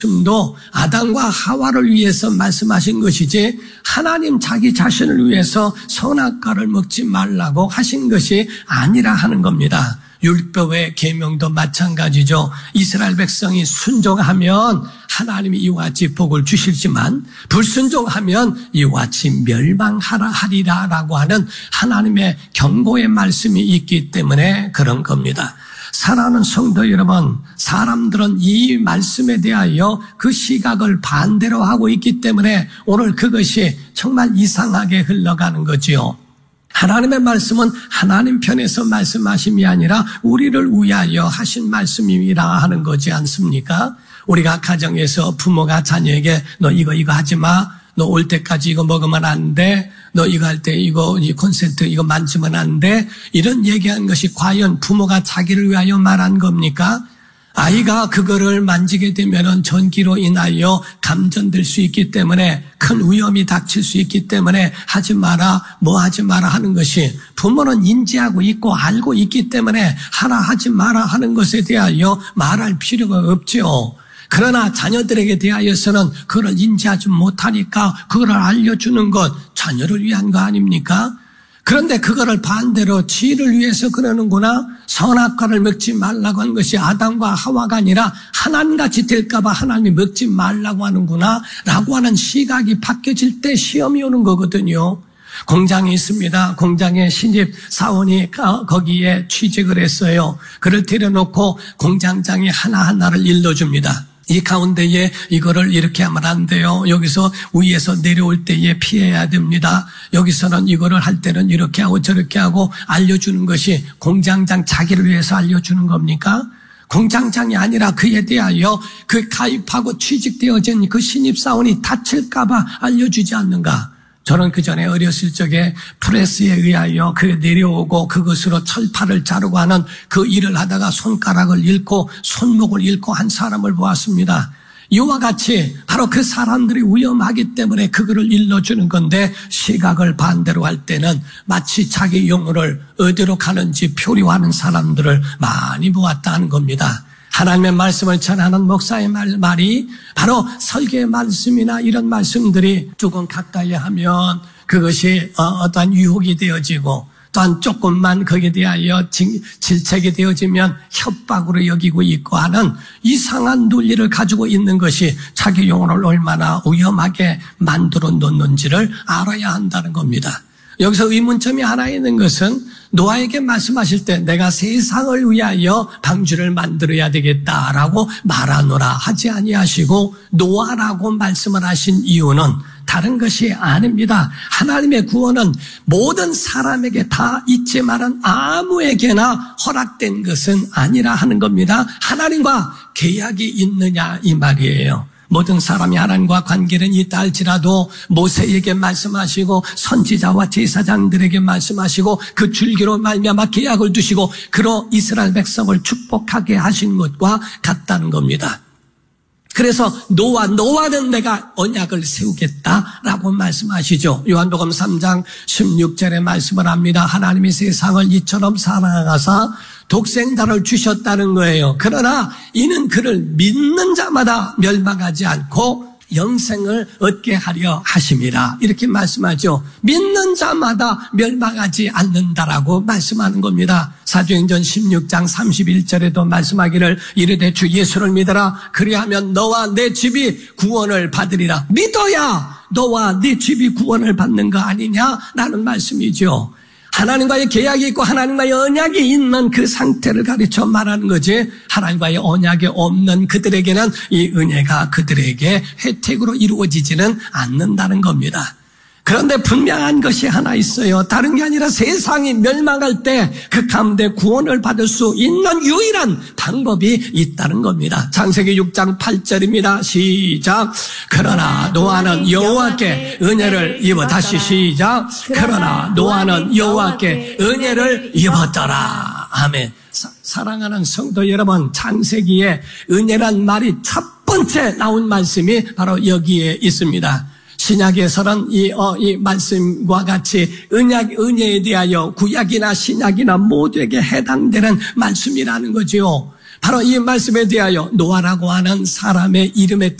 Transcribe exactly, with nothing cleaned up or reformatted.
도 아담과 하와를 위해서 말씀하신 것이지 하나님 자기 자신을 위해서 선악과를 먹지 말라고 하신 것이 아니라 하는 겁니다. 율법의 계명도 마찬가지죠. 이스라엘 백성이 순종하면 하나님이 이와 같이 복을 주시지만 불순종하면 이와 같이 멸망하라 하리라라고 하는 하나님의 경고의 말씀이 있기 때문에 그런 겁니다. 사랑하는 성도 여러분, 사람들은 이 말씀에 대하여 그 시각을 반대로 하고 있기 때문에 오늘 그것이 정말 이상하게 흘러가는 거지요. 하나님의 말씀은 하나님 편에서 말씀하심이 아니라 우리를 위하여 하신 말씀이라 하는 거지 않습니까? 우리가 가정에서 부모가 자녀에게 너 이거 이거 하지 마, 너 올 때까지 이거 먹으면 안 돼, 너 이거 할 때 이거 이 콘센트 이거 만지면 안 돼, 이런 얘기한 것이 과연 부모가 자기를 위하여 말한 겁니까? 아이가 그거를 만지게 되면은 전기로 인하여 감전될 수 있기 때문에 큰 위험이 닥칠 수 있기 때문에 하지 마라, 뭐 하지 마라 하는 것이 부모는 인지하고 있고 알고 있기 때문에 하라 하지 마라 하는 것에 대하여 말할 필요가 없죠. 그러나 자녀들에게 대하여서는 그걸 인지하지 못하니까 그걸 알려주는 것 자녀를 위한 거 아닙니까? 그런데 그거를 반대로 지를 위해서 그러는구나, 선악과를 먹지 말라고 한 것이 아담과 하와가 아니라 하나님같이 될까 봐 하나님이 먹지 말라고 하는구나 라고 하는 시각이 바뀌어질 때 시험이 오는 거거든요. 공장이 있습니다. 공장에 신입 사원이 거기에 취직을 했어요. 그를 데려놓고 공장장이 하나하나를 일러줍니다. 이 가운데에 이거를 이렇게 하면 안 돼요. 여기서 위에서 내려올 때에 피해야 됩니다. 여기서는 이거를 할 때는 이렇게 하고 저렇게 하고 알려주는 것이 공장장 자기를 위해서 알려주는 겁니까? 공장장이 아니라 그에 대하여 그 가입하고 취직되어진 그 신입사원이 다칠까 봐 알려주지 않는가? 저는 그 전에 어렸을 적에 프레스에 의하여 그 내려오고 그것으로 철파를 자르고 하는 그 일을 하다가 손가락을 잃고 손목을 잃고 한 사람을 보았습니다. 이와 같이 바로 그 사람들이 위험하기 때문에 그거를 일러주는 건데 시각을 반대로 할 때는 마치 자기 영혼을 어디로 가는지 표류하는 사람들을 많이 보았다는 겁니다. 하나님의 말씀을 전하는 목사의 말, 말이 바로 설교의 말씀이나 이런 말씀들이 조금 가까이 하면 그것이 어떠한 유혹이 되어지고 또한 조금만 거기에 대하여 질책이 되어지면 협박으로 여기고 있고 하는 이상한 논리를 가지고 있는 것이 자기 영혼을 얼마나 위험하게 만들어 놓는지를 알아야 한다는 겁니다. 여기서 의문점이 하나 있는 것은 노아에게 말씀하실 때 내가 세상을 위하여 방주를 만들어야 되겠다라고 말하노라 하지 아니하시고 노아라고 말씀을 하신 이유는 다른 것이 아닙니다. 하나님의 구원은 모든 사람에게 다 있지만은 아무에게나 허락된 것은 아니라 하는 겁니다. 하나님과 계약이 있느냐 이 말이에요. 모든 사람이 하나님과 관계는 있다 할지라도 모세에게 말씀하시고 선지자와 제사장들에게 말씀하시고 그 줄기로 말미암아 계약을 두시고 그로 이스라엘 백성을 축복하게 하신 것과 같다는 겁니다. 그래서 노아, 노아는 내가 언약을 세우겠다라고 말씀하시죠. 요한복음 삼 장 십육 절에 말씀을 합니다. 하나님이 세상을 이처럼 사랑하사 독생자를 주셨다는 거예요. 그러나 이는 그를 믿는 자마다 멸망하지 않고 영생을 얻게 하려 하심이라 이렇게 말씀하죠. 믿는 자마다 멸망하지 않는다라고 말씀하는 겁니다. 사도행전 십육 장 삼십일 절에도 말씀하기를 이르되 주 예수를 믿어라 그리하면 너와 내 집이 구원을 받으리라. 믿어야 너와 네 집이 구원을 받는 거 아니냐라는 말씀이죠. 하나님과의 계약이 있고 하나님과의 언약이 있는 그 상태를 가르쳐 말하는 거지 하나님과의 언약이 없는 그들에게는 이 은혜가 그들에게 혜택으로 이루어지지는 않는다는 겁니다. 그런데 분명한 것이 하나 있어요. 다른 게 아니라 세상이 멸망할 때 그 가운데 구원을 받을 수 있는 유일한 방법이 있다는 겁니다. 창세기 육 장 팔 절입니다. 시작. 그러나 노아는 여호와께 은혜를 입어 다시 시작. 그러나 노아는 여호와께 은혜를 입었더라. 아멘. 사, 사랑하는 성도 여러분, 창세기에 은혜란 말이 첫 번째 나온 말씀이 바로 여기에 있습니다. 신약에서는 이, 어, 이 말씀과 같이 은약, 은혜에 대하여 구약이나 신약이나 모두에게 해당되는 말씀이라는 거지요. 바로 이 말씀에 대하여 노아라고 하는 사람의 이름의